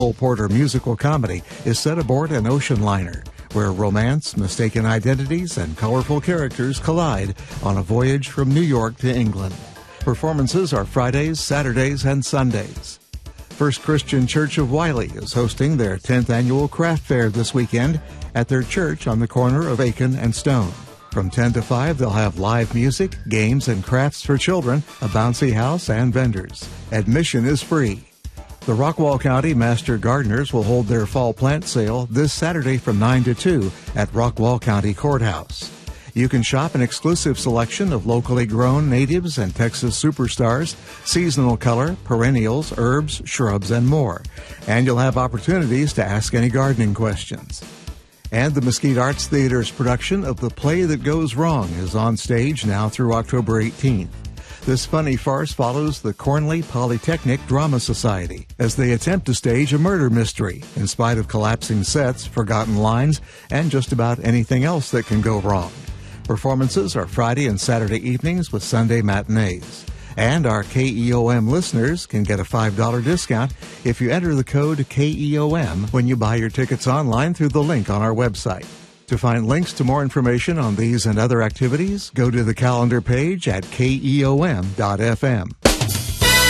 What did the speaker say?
Cole Porter musical comedy is set aboard an ocean liner, where romance, mistaken identities, and colorful characters collide on a voyage from New York to England. Performances are Fridays, Saturdays, and Sundays. First Christian Church of Wiley is hosting their 10th annual craft fair this weekend at their church on the corner of Aiken and Stone. From 10 to 5, they'll have live music, games, and crafts for children, a bouncy house, and vendors. Admission is free. The Rockwall County Master Gardeners will hold their fall plant sale this Saturday from 9 to 2 at Rockwall County Courthouse. You can shop an exclusive selection of locally grown natives and Texas superstars, seasonal color, perennials, herbs, shrubs, and more. And you'll have opportunities to ask any gardening questions. And the Mesquite Arts Theater's production of The Play That Goes Wrong is on stage now through October 18th. This funny farce follows the Cornley Polytechnic Drama Society as they attempt to stage a murder mystery in spite of collapsing sets, forgotten lines, and just about anything else that can go wrong. Performances are Friday and Saturday evenings with Sunday matinees. And our KEOM listeners can get a $5 discount if you enter the code KEOM when you buy your tickets online through the link on our website. To find links to more information on these and other activities, go to the calendar page at keom.fm.